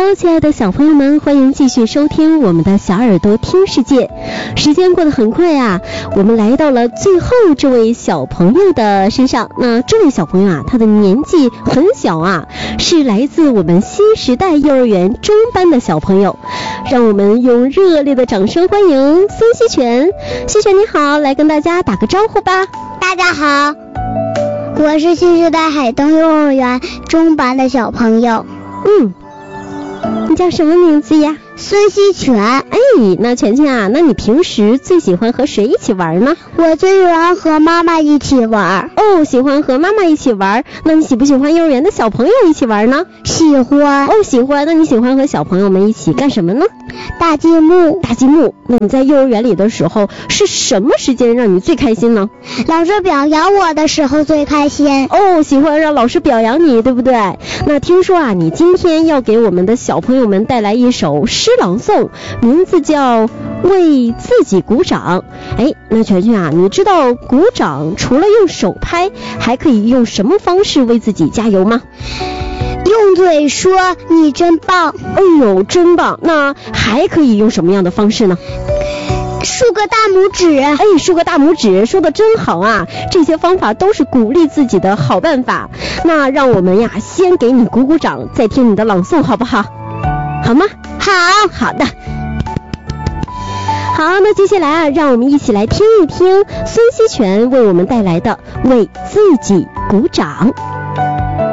Hello， 亲爱的小朋友们，欢迎继续收听我们的小耳朵听世界。时间过得很快啊，我们来到了最后这位小朋友的身上。那这位小朋友啊，他的年纪很小啊，是来自我们新时代幼儿园中班的小朋友。让我们用热烈的掌声欢迎孙希全。希全你好，来跟大家打个招呼吧。 大家好，我是新时代海东幼儿园中班的小朋友。 你叫什么名字呀？ 孙希全。 那全全啊，那你平时最喜欢和谁一起玩呢？ 我最喜欢和妈妈一起玩。 喜欢和妈妈一起玩。那你喜不喜欢幼儿园的小朋友一起玩呢？ 喜欢。 喜欢。那你喜欢和小朋友们一起干什么呢？ 搭积木。 搭积木。那你在幼儿园里的时候，是什么时间让你最开心呢？ 老师表扬我的时候最开心。 喜欢让老师表扬你，对不对？那听说啊，你今天要给我们的小朋友们带来一首诗朗诵，名字叫为自己鼓掌。那全全啊，你知道鼓掌除了用手拍，还可以用什么方式为自己加油吗？ 用嘴说你真棒。 真棒。那还可以用什么样的方式呢？ 竖个大拇指。 竖个大拇指，说的真好啊！这些方法都是鼓励自己的好办法。那让我们呀，先给你鼓鼓掌，再听你的朗诵，好不好？好吗？好的。好，那接下来啊，让我们一起来听一听孙希全为我们带来的为自己鼓掌。